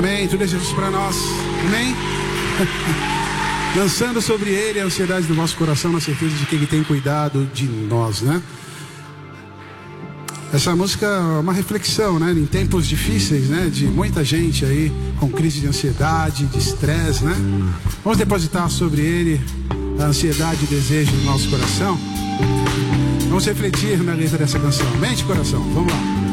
Amém. Tudo é Jesus para nós. Amém. Lançando sobre Ele a ansiedade do nosso coração, na certeza de que Ele tem cuidado de nós, né? Essa música é uma reflexão, né? Em tempos difíceis, né? De muita gente aí com crise de ansiedade, de estresse, né? Vamos depositar sobre Ele a ansiedade e desejo do nosso coração. Vamos refletir na letra dessa canção. Mente, coração. Vamos lá.